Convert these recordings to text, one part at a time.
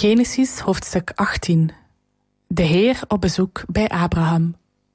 Genesis hoofdstuk 18. De Heer op bezoek bij Abraham.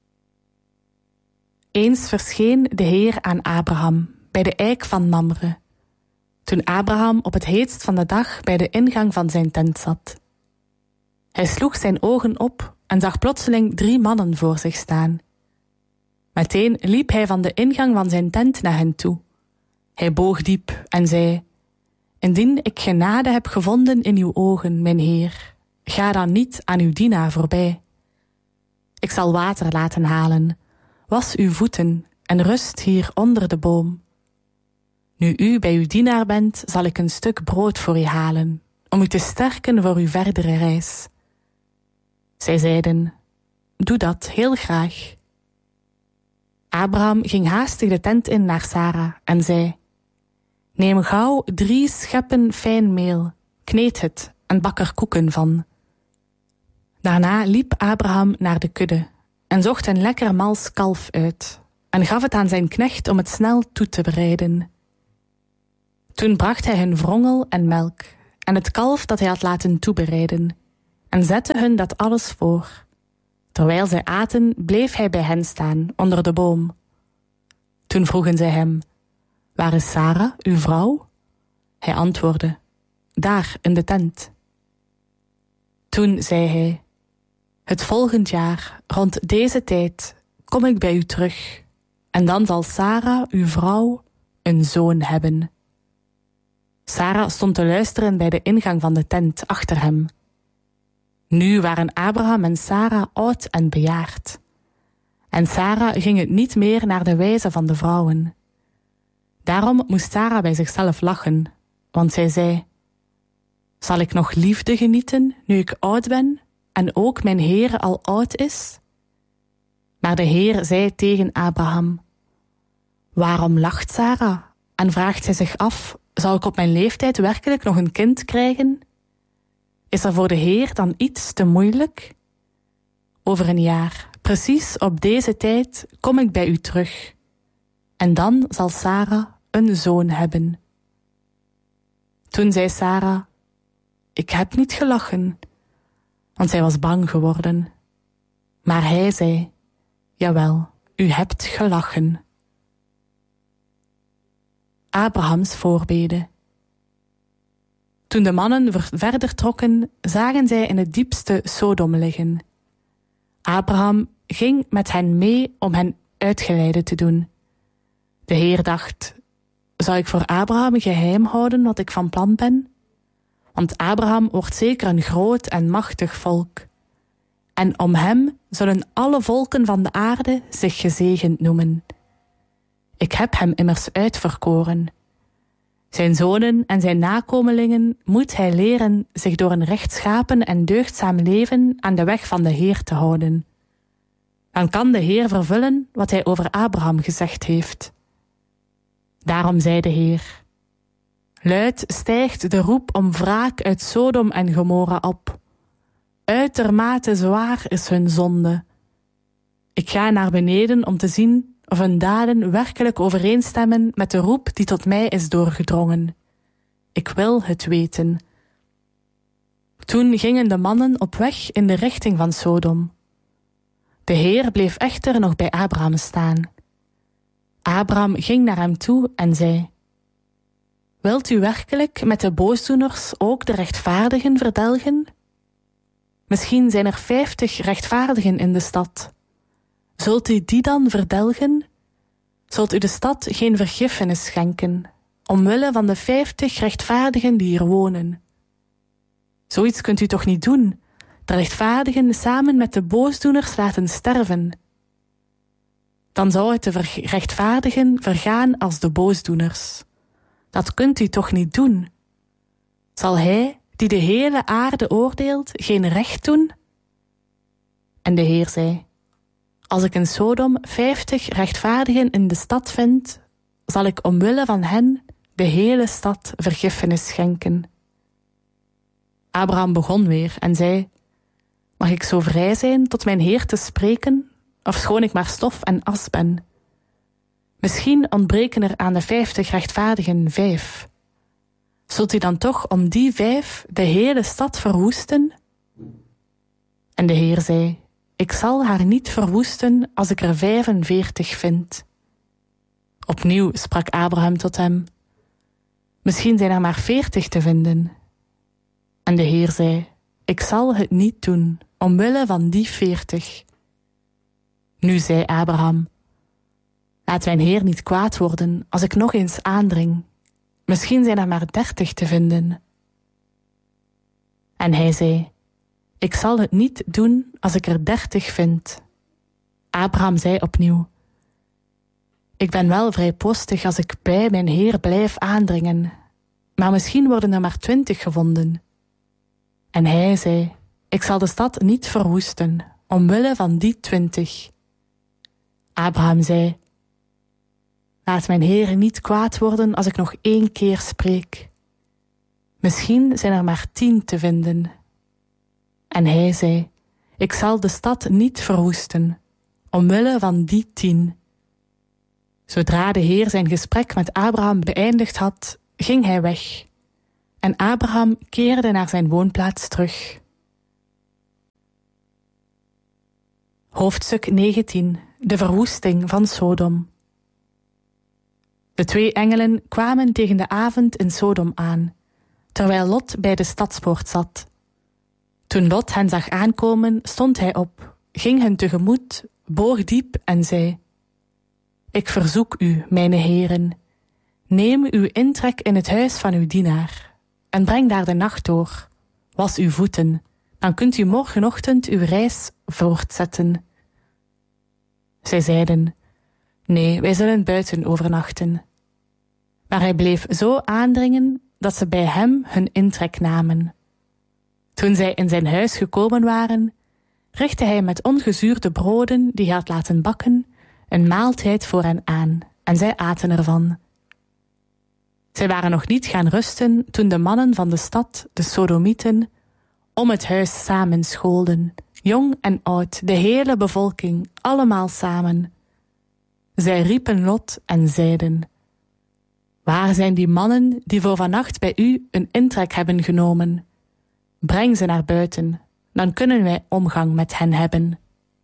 Eens verscheen de Heer aan Abraham bij de eik van Mamre, toen Abraham op het heetst van de dag bij de ingang van zijn tent zat. Hij sloeg zijn ogen op en zag plotseling 3 mannen voor zich staan. Meteen liep hij van de ingang van zijn tent naar hen toe. Hij boog diep en zei: Indien ik genade heb gevonden in uw ogen, mijn Heer, ga dan niet aan uw dienaar voorbij. Ik zal water laten halen, was uw voeten en rust hier onder de boom. Nu u bij uw dienaar bent, zal ik een stuk brood voor u halen, om u te sterken voor uw verdere reis. Zij zeiden: Doe dat heel graag. Abraham ging haastig de tent in naar Sarah en zei: Neem gauw 3 scheppen fijn meel, kneed het en bak er koeken van. Daarna liep Abraham naar de kudde en zocht een lekker mals kalf uit en gaf het aan zijn knecht om het snel toe te bereiden. Toen bracht hij hun wrongel en melk en het kalf dat hij had laten toebereiden en zette hun dat alles voor. Terwijl zij aten, bleef hij bij hen staan onder de boom. Toen vroegen zij hem: Waar is Sarah, uw vrouw? Hij antwoordde: Daar in de tent. Toen zei hij: Het volgend jaar, rond deze tijd, kom ik bij u terug, en dan zal Sarah, uw vrouw, een zoon hebben. Sarah stond te luisteren bij de ingang van de tent achter hem. Nu waren Abraham en Sarah oud en bejaard. En Sarah ging het niet meer naar de wijze van de vrouwen. Daarom moest Sarah bij zichzelf lachen, want zij zei: Zal ik nog liefde genieten nu ik oud ben en ook mijn Heer al oud is? Maar de Heer zei tegen Abraham: Waarom lacht Sarah en vraagt zij zich af: Zal ik op mijn leeftijd werkelijk nog een kind krijgen? Is er voor de Heer dan iets te moeilijk? Over een jaar, precies op deze tijd, kom ik bij u terug. En dan zal Sarah een zoon hebben. Toen zei Sarah: Ik heb niet gelachen, want zij was bang geworden. Maar hij zei: Jawel, u hebt gelachen. Abrahams voorbeden. Toen de mannen verder trokken, zagen zij in het diepste Sodom liggen. Abraham ging met hen mee om hen uitgeleide te doen. De Heer dacht: Zou ik voor Abraham geheim houden wat ik van plan ben? Want Abraham wordt zeker een groot en machtig volk. En om hem zullen alle volken van de aarde zich gezegend noemen. Ik heb hem immers uitverkoren. Zijn zonen en zijn nakomelingen moet hij leren zich door een rechtschapen en deugdzaam leven aan de weg van de Heer te houden. Dan kan de Heer vervullen wat hij over Abraham gezegd heeft. Daarom zei de Heer: Luid stijgt de roep om wraak uit Sodom en Gomorra op. Uitermate zwaar is hun zonde. Ik ga naar beneden om te zien of hun daden werkelijk overeenstemmen met de roep die tot mij is doorgedrongen. Ik wil het weten. Toen gingen de mannen op weg in de richting van Sodom. De Heer bleef echter nog bij Abraham staan. Abraham ging naar hem toe en zei: Wilt u werkelijk met de boosdoeners ook de rechtvaardigen verdelgen? Misschien zijn er 50 rechtvaardigen in de stad. Zult u die dan verdelgen? Zult u de stad geen vergiffenis schenken, omwille van de 50 rechtvaardigen die hier wonen? Zoiets kunt u toch niet doen, de rechtvaardigen samen met de boosdoeners laten sterven? Dan zou het de rechtvaardigen vergaan als de boosdoeners. Dat kunt u toch niet doen? Zal hij, die de hele aarde oordeelt, geen recht doen? En de Heer zei: Als ik in Sodom 50 rechtvaardigen in de stad vind, zal ik omwille van hen de hele stad vergiffenis schenken. Abraham begon weer en zei: Mag ik zo vrij zijn tot mijn Heer te spreken, ofschoon ik maar stof en as ben? Misschien ontbreken er aan de 50 rechtvaardigen 5. Zult u dan toch om die 5 de hele stad verwoesten? En de Heer zei, ik zal haar niet verwoesten als ik er 45 vind. Opnieuw sprak Abraham tot hem, misschien zijn er maar 40 te vinden. En de Heer zei, ik zal het niet doen, omwille van die 40. Nu zei Abraham, laat mijn Heer niet kwaad worden als ik nog eens aandring. Misschien zijn er maar 30 te vinden. En hij zei, ik zal het niet doen als ik er 30 vind. Abraham zei opnieuw, ik ben wel vrijpostig als ik bij mijn Heer blijf aandringen, maar misschien worden er maar 20 gevonden. En hij zei, ik zal de stad niet verwoesten, omwille van die 20. Abraham zei, laat mijn Heer niet kwaad worden als ik nog 1 keer spreek. Misschien zijn er maar 10 te vinden. En hij zei, ik zal de stad niet verwoesten, omwille van die 10. Zodra de Heer zijn gesprek met Abraham beëindigd had, ging hij weg. En Abraham keerde naar zijn woonplaats terug. Hoofdstuk 19. De verwoesting van Sodom. De 2 engelen kwamen tegen de avond in Sodom aan, terwijl Lot bij de stadspoort zat. Toen Lot hen zag aankomen, stond hij op, ging hen tegemoet, boog diep en zei, ik verzoek u, mijn heren, neem uw intrek in het huis van uw dienaar en breng daar de nacht door. Was uw voeten, dan kunt u morgenochtend uw reis voortzetten. Zij zeiden, nee, wij zullen buiten overnachten. Maar hij bleef zo aandringen dat ze bij hem hun intrek namen. Toen zij in zijn huis gekomen waren, richtte hij met ongezuurde broden die hij had laten bakken een maaltijd voor hen aan, en zij aten ervan. Zij waren nog niet gaan rusten toen de mannen van de stad, de Sodomieten, om het huis samen schoolden, jong en oud, de hele bevolking, allemaal samen. Zij riepen Lot en zeiden, waar zijn die mannen die voor vannacht bij u een intrek hebben genomen? Breng ze naar buiten, dan kunnen wij omgang met hen hebben.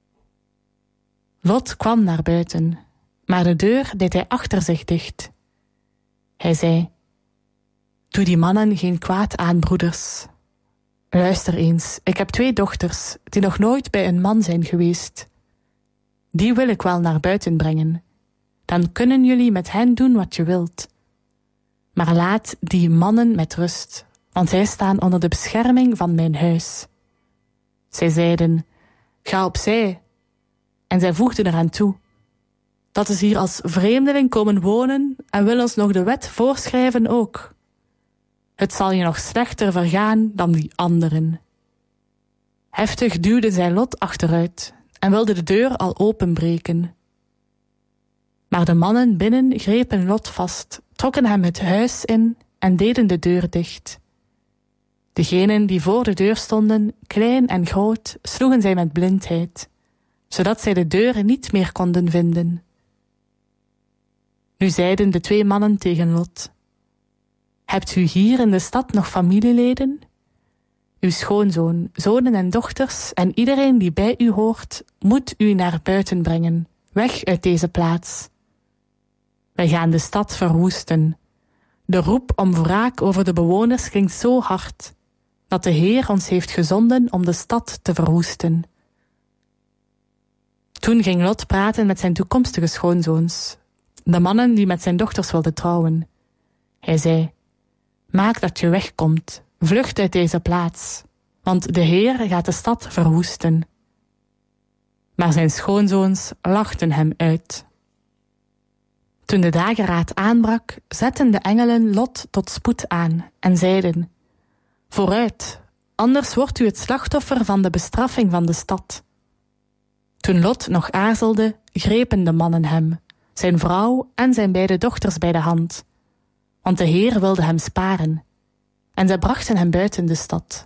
Lot kwam naar buiten, maar de deur deed hij achter zich dicht. Hij zei, doe die mannen geen kwaad aan, broeders. Luister eens, ik heb 2 dochters die nog nooit bij een man zijn geweest. Die wil ik wel naar buiten brengen. Dan kunnen jullie met hen doen wat je wilt. Maar laat die mannen met rust, want zij staan onder de bescherming van mijn huis. Zij zeiden, ga opzij. En zij voegden eraan toe, dat is hier als vreemdeling komen wonen en wil ons nog de wet voorschrijven ook. Het zal je nog slechter vergaan dan die anderen. Heftig duwde zij Lot achteruit en wilde de deur al openbreken. Maar de mannen binnen grepen Lot vast, trokken hem het huis in en deden de deur dicht. Degenen die voor de deur stonden, klein en groot, sloegen zij met blindheid, zodat zij de deur niet meer konden vinden. Nu zeiden de 2 mannen tegen Lot, hebt u hier in de stad nog familieleden? Uw schoonzoon, zonen en dochters en iedereen die bij u hoort, moet u naar buiten brengen, weg uit deze plaats. Wij gaan de stad verwoesten. De roep om wraak over de bewoners klinkt zo hard, dat de Heer ons heeft gezonden om de stad te verwoesten. Toen ging Lot praten met zijn toekomstige schoonzoons, de mannen die met zijn dochters wilden trouwen. Hij zei, maak dat je wegkomt, vlucht uit deze plaats, want de Heer gaat de stad verwoesten. Maar zijn schoonzoons lachten hem uit. Toen de dageraad aanbrak, zetten de engelen Lot tot spoed aan en zeiden, vooruit, anders wordt u het slachtoffer van de bestraffing van de stad. Toen Lot nog aarzelde, grepen de mannen hem, zijn vrouw en zijn beide dochters bij de hand, want de Heer wilde hem sparen, en zij brachten hem buiten de stad.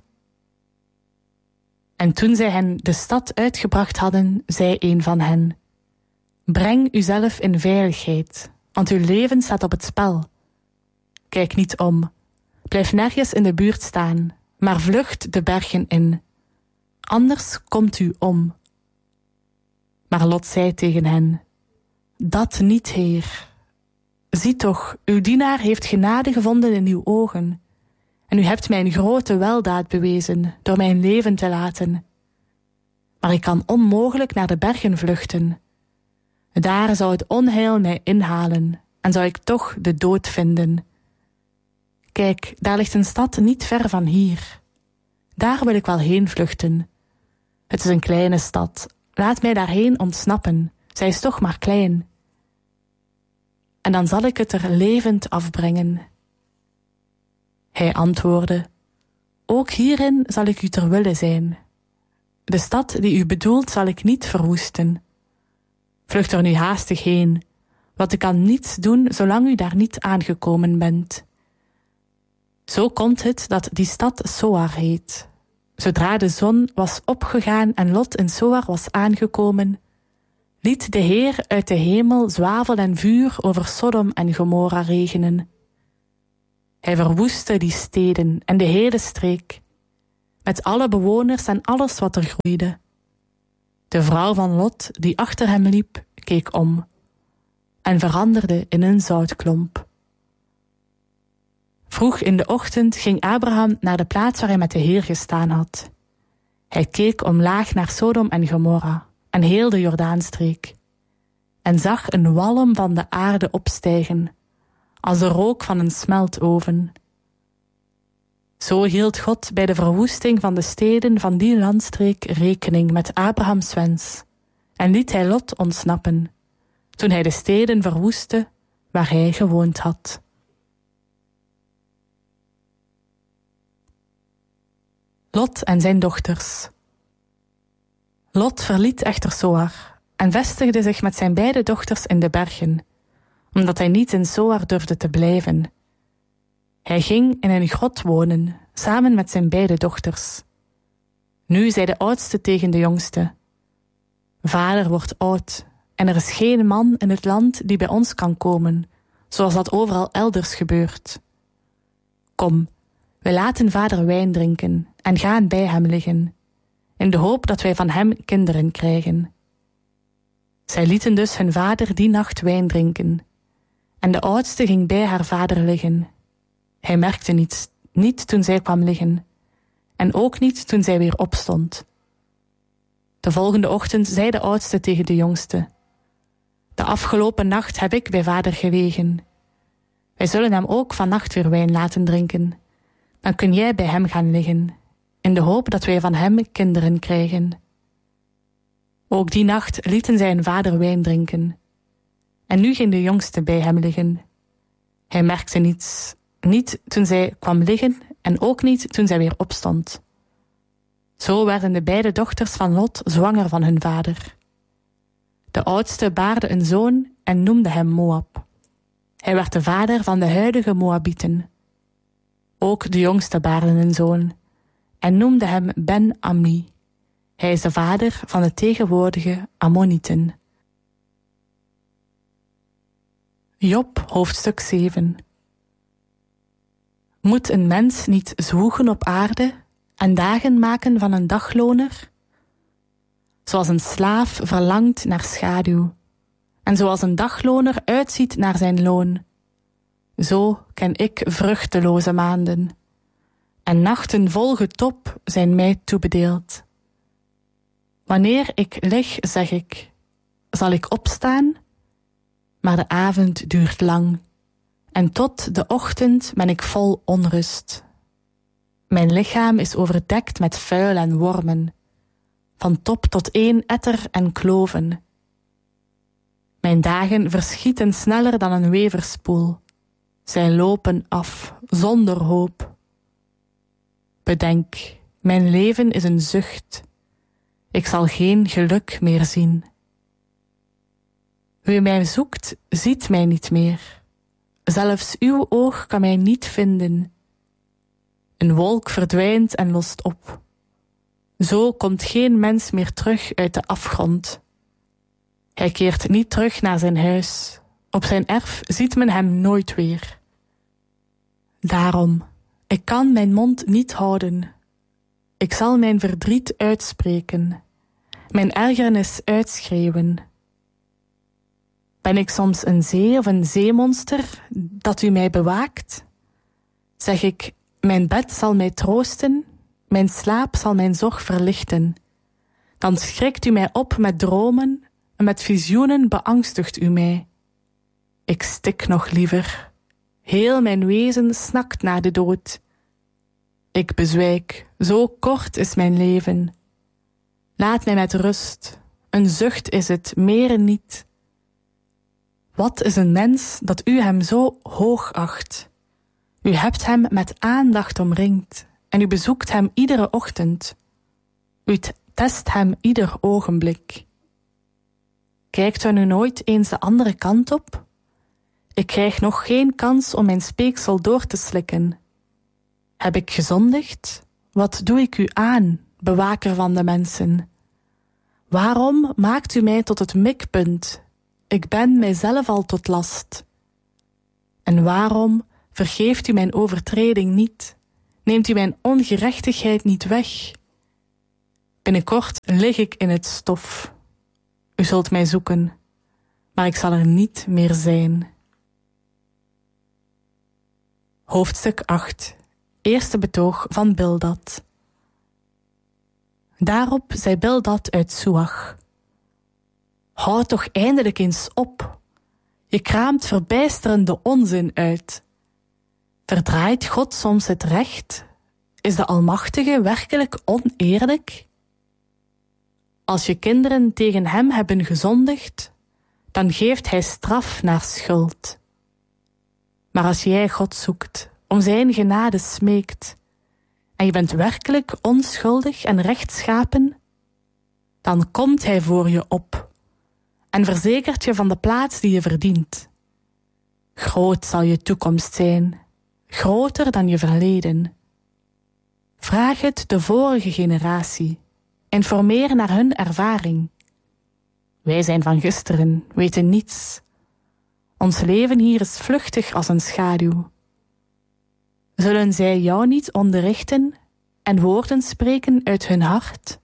En toen zij hen de stad uitgebracht hadden, zei een van hen, breng uzelf in veiligheid, want uw leven staat op het spel. Kijk niet om, Blijf nergens in de buurt staan, maar vlucht de bergen in. Anders komt u om. Maar Lot zei tegen hen: Dat niet, Heer. Zie toch, uw dienaar heeft genade gevonden in uw ogen. En u hebt mij een grote weldaad bewezen door mijn leven te laten. Maar ik kan onmogelijk naar de bergen vluchten. Daar zou het onheil mij inhalen en zou ik toch de dood vinden. Kijk, daar ligt een stad niet ver van hier. Daar wil ik wel heen vluchten. Het is een kleine stad. Laat mij daarheen ontsnappen. Zij is toch maar klein. En dan zal ik het er levend afbrengen. Hij antwoordde: Ook hierin zal ik u ter wille zijn. De stad die u bedoelt zal ik niet verwoesten. Vlucht er nu haastig heen, want ik kan niets doen zolang u daar niet aangekomen bent. Zo komt het dat die stad Zoar heet. Zodra de zon was opgegaan en Lot in Zoar was aangekomen, liet de Heer uit de hemel zwavel en vuur over Sodom en Gomorra regenen. Hij verwoestte die steden en de hele streek, met alle bewoners en alles wat er groeide. De vrouw van Lot, die achter hem liep, keek om en veranderde in een zoutklomp. Vroeg in de ochtend ging Abraham naar de plaats waar hij met de Heer gestaan had. Hij keek omlaag naar Sodom en Gomorra en heel de Jordaanstreek en zag een walm van de aarde opstijgen, als de rook van een smeltoven. Zo hield God bij de verwoesting van de steden van die landstreek rekening met Abrahams wens en liet hij Lot ontsnappen, toen hij de steden verwoestte waar hij gewoond had. Lot en zijn dochters. Lot verliet echter Zoar en vestigde zich met zijn beide dochters in de bergen, omdat hij niet in Zoar durfde te blijven. Hij ging in een grot wonen, samen met zijn beide dochters. Nu zei de oudste tegen de jongste: Vader wordt oud, en er is geen man in het land die bij ons kan komen, zoals dat overal elders gebeurt. Kom, wij laten vader wijn drinken en gaan bij hem liggen, in de hoop dat wij van hem kinderen krijgen. Zij lieten dus hun vader die nacht wijn drinken, en de oudste ging bij haar vader liggen. Hij merkte niets, niet toen zij kwam liggen, en ook niet toen zij weer opstond. De volgende ochtend zei de oudste tegen de jongste: De afgelopen nacht heb ik bij vader gelegen. Wij zullen hem ook vannacht weer wijn laten drinken. Dan kun jij bij hem gaan liggen, in de hoop dat wij van hem kinderen krijgen. Ook die nacht lieten zij hun vader wijn drinken. En nu ging de jongste bij hem liggen. Hij merkte niets, niet toen zij kwam liggen en ook niet toen zij weer opstond. Zo werden de beide dochters van Lot zwanger van hun vader. De oudste baarde een zoon en noemde hem Moab. Hij werd de vader van de huidige Moabieten. Ook de jongste baarde een zoon en noemde hem Ben-Ammi. Hij is de vader van de tegenwoordige Ammonieten. Job, hoofdstuk 7. Moet een mens niet zwoegen op aarde en dagen maken van een dagloner? Zoals een slaaf verlangt naar schaduw en zoals een dagloner uitziet naar zijn loon, zo ken ik vruchteloze maanden en nachten vol getop zijn mij toebedeeld. Wanneer ik lig, zeg ik, zal ik opstaan? Maar de avond duurt lang en tot de ochtend ben ik vol onrust. Mijn lichaam is overdekt met vuil en wormen, van top tot één etter en kloven. Mijn dagen verschieten sneller dan een weverspoel. Zij lopen af, zonder hoop. Bedenk, mijn leven is een zucht. Ik zal geen geluk meer zien. Wie mij zoekt, ziet mij niet meer. Zelfs uw oog kan mij niet vinden. Een wolk verdwijnt en lost op. Zo komt geen mens meer terug uit de afgrond. Hij keert niet terug naar zijn huis. Op zijn erf ziet men hem nooit weer. Daarom, Ik kan mijn mond niet houden. Ik zal mijn verdriet uitspreken, mijn ergernis uitschreeuwen. Ben ik soms een zee of een zeemonster dat u mij bewaakt? Zeg ik, mijn bed zal mij troosten, mijn slaap zal mijn zorg verlichten. Dan schrikt u mij op met dromen en met visioenen beangstigt u mij. Ik stik nog liever. Heel mijn wezen snakt naar de dood. Ik bezwijk, zo kort is mijn leven. Laat mij met rust, een zucht is het, meer niet. Wat is een mens dat u hem zo hoog acht? U hebt hem met aandacht omringd en u bezoekt hem iedere ochtend. U test hem ieder ogenblik. Kijkt u nu nooit eens de andere kant op? Ik krijg nog geen kans om mijn speeksel door te slikken. Heb ik gezondigd? Wat doe ik u aan, bewaker van de mensen? Waarom maakt u mij tot het mikpunt? Ik ben mijzelf al tot last. En waarom vergeeft u mijn overtreding niet? Neemt u mijn ongerechtigheid niet weg? Binnenkort lig ik in het stof. U zult mij zoeken, maar ik zal er niet meer zijn. Hoofdstuk 8. Eerste betoog van Bildad. Daarop zei Bildad uit Soeach: Houd toch eindelijk eens op. Je kraamt verbijsterende onzin uit. Verdraait God soms het recht? Is de Almachtige werkelijk oneerlijk? Als je kinderen tegen hem hebben gezondigd, dan geeft hij straf naar schuld. Maar als jij God zoekt, om zijn genade smeekt, en je bent werkelijk onschuldig en rechtschapen, dan komt hij voor je op en verzekert je van de plaats die je verdient. Groot zal je toekomst zijn, groter dan je verleden. Vraag het de vorige generatie, informeer naar hun ervaring. Wij zijn van gisteren, weten niets. Ons leven hier is vluchtig als een schaduw. Zullen zij jou niet onderrichten en woorden spreken uit hun hart?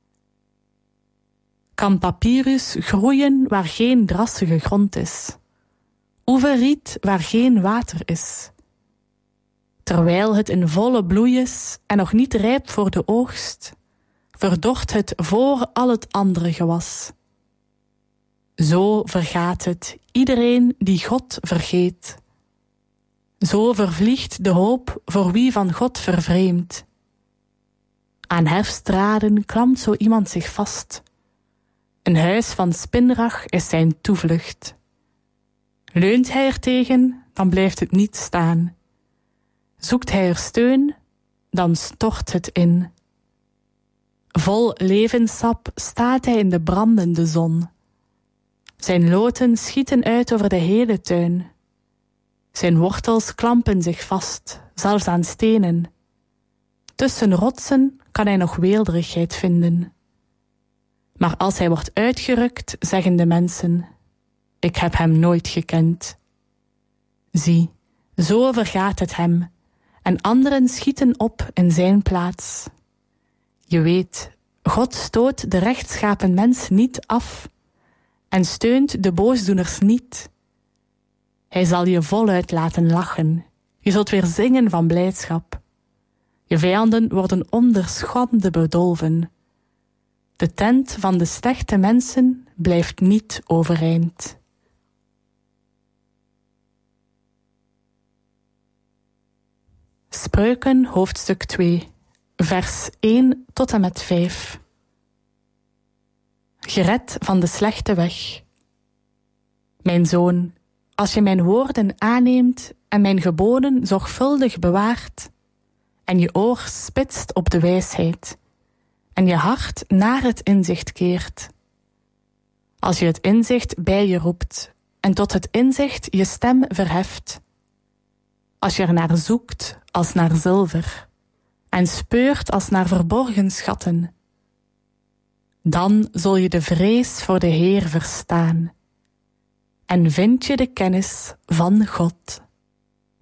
Kan papyrus groeien waar geen drassige grond is? Oeverriet waar geen water is? Terwijl het in volle bloei is en nog niet rijp voor de oogst, verdort het voor al het andere gewas. Zo vergaat het iedereen die God vergeet. Zo vervliegt de hoop voor wie van God vervreemdt. Aan herfstdraden klampt zo iemand zich vast. Een huis van spinrag is zijn toevlucht. Leunt hij er tegen, dan blijft het niet staan. Zoekt hij er steun, dan stort het in. Vol levenssap staat hij in de brandende zon. Zijn loten schieten uit over de hele tuin. Zijn wortels klampen zich vast, zelfs aan stenen. Tussen rotsen kan hij nog weelderigheid vinden. Maar als hij wordt uitgerukt, zeggen de mensen: Ik heb hem nooit gekend. Zie, zo vergaat het hem, en anderen schieten op in zijn plaats. Je weet, God stoot de rechtschapen mens niet af en steunt de boosdoeners niet. Hij zal je voluit laten lachen. Je zult weer zingen van blijdschap. Je vijanden worden onder schande bedolven. De tent van de slechte mensen blijft niet overeind. Spreuken hoofdstuk 2, vers 1 tot en met 5. Gered van de slechte weg. Mijn zoon, als je mijn woorden aanneemt en mijn geboden zorgvuldig bewaart, en je oor spitst op de wijsheid, en je hart naar het inzicht keert. Als je het inzicht bij je roept, en tot het inzicht je stem verheft. Als je er naar zoekt als naar zilver, en speurt als naar verborgen schatten, dan zul je de vrees voor de Heer verstaan, en vind je de kennis van God.